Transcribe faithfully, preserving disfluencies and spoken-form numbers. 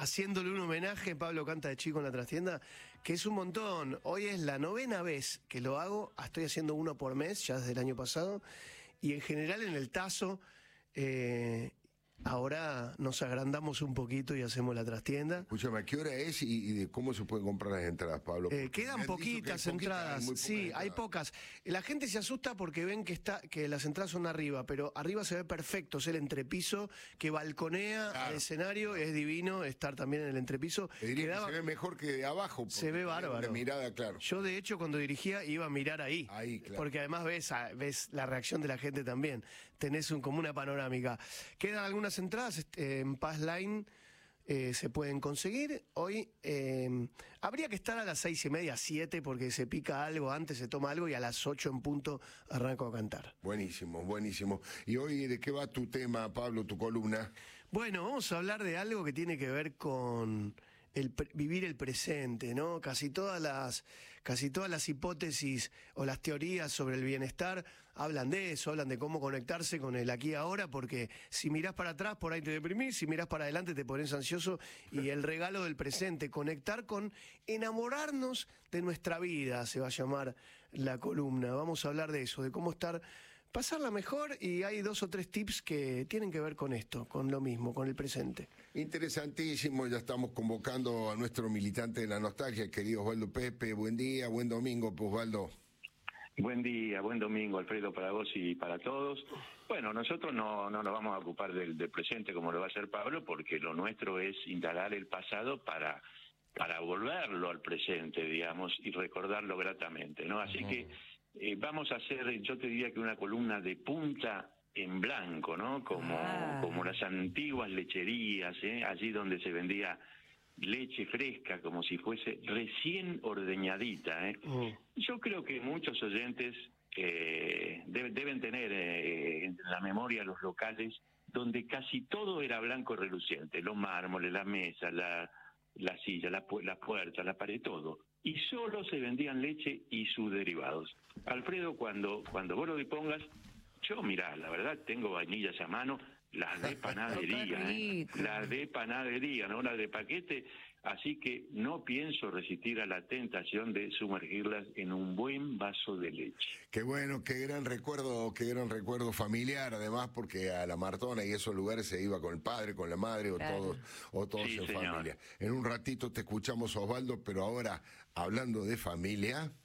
haciéndole un homenaje, Pablo canta de chico en la trastienda, que es un montón. Hoy es la novena vez que lo hago, estoy haciendo uno por mes, ya desde el año pasado, y en general en el Tazo, eh, ahora nos agrandamos un poquito y hacemos la trastienda. Escúchame, ¿a qué hora es y, y de cómo se pueden comprar las entradas, Pablo? Eh, quedan poquitas hay entradas, poquita, hay sí, entradas. hay pocas. La gente se asusta porque ven que está que las entradas son arriba, pero arriba se ve perfecto, es el entrepiso que balconea Claro. al escenario, es divino estar también en el entrepiso. Te diría Quedaba- que se ve mejor que de abajo. se ve porque tiene bárbaro. una mirada, claro. Yo de hecho cuando dirigía iba a mirar ahí, Ahí, claro. porque además ves, a- ves la reacción de la gente también, tenés un, como una panorámica. Quedan algunas entradas este, en Pass Line, eh, se pueden conseguir. Hoy eh, habría que estar a las seis y media, siete, porque se pica algo, antes se toma algo y a las ocho en punto arranco a cantar. Buenísimo, buenísimo. ¿Y hoy de qué va tu tema, Pablo, tu columna? Bueno, vamos a hablar de algo que tiene que ver con el pre- vivir el presente, ¿no? Casi todas las casi todas las hipótesis o las teorías sobre el bienestar hablan de eso, hablan de cómo conectarse con el aquí y ahora, porque si mirás para atrás por ahí te deprimís, si mirás para adelante te pones ansioso, y el regalo del presente, conectar con enamorarnos de nuestra vida, se va a llamar la columna. Vamos a hablar de eso, de cómo estar pasarla mejor, y hay dos o tres tips que tienen que ver con esto, con lo mismo, con el presente. Interesantísimo, ya estamos convocando a nuestro militante de la nostalgia, el querido Osvaldo Pepe. Buen día, buen domingo, pues, Osvaldo. Buen día, buen domingo, Alfredo, para vos y para todos. Bueno, nosotros no, no nos vamos a ocupar del, del presente como lo va a hacer Pablo, porque lo nuestro es indagar el pasado para, para volverlo al presente, digamos, y recordarlo gratamente, ¿no? Así uh-huh. que eh, vamos a hacer, yo te diría que una columna de punta en blanco, ¿no? Como, ah. como las antiguas lecherías, ¿eh? Allí donde se vendía leche fresca, como si fuese recién ordeñadita, ¿eh? Uh. Yo creo que muchos oyentes eh, debe, deben tener eh, en la memoria los locales donde casi todo era blanco reluciente, los mármoles, la mesa, la, la silla, la, la puerta, la pared, todo. Y solo se vendían leche y sus derivados. Alfredo, cuando, cuando vos lo dispongas, yo, mirá, la verdad, tengo vainillas a mano, las de panadería, ¿eh? Las de panadería, no las de paquete, así que no pienso resistir a la tentación de sumergirlas en un buen vaso de leche. Qué bueno, qué gran recuerdo, qué gran recuerdo familiar, además, porque a la Martona y esos lugares se iba con el padre, con la madre, o claro. todos, o todos sí, en señor. familia. En un ratito te escuchamos, Osvaldo, pero ahora, hablando de familia...